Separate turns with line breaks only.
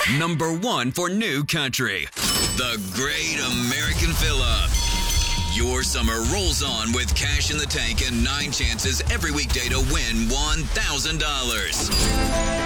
Number 1 for New Country. The Great American Fill-Up. Your summer rolls on with cash in the tank and 9 chances every weekday to win $1,000.